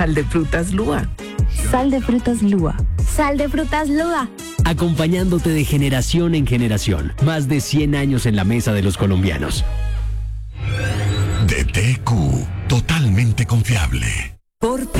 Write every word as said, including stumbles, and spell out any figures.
Sal de frutas Lúa. Sal de frutas Lúa. Sal de frutas Lúa. Acompañándote de generación en generación. Más de cien años en la mesa de los colombianos. D T Q, totalmente confiable. Por ti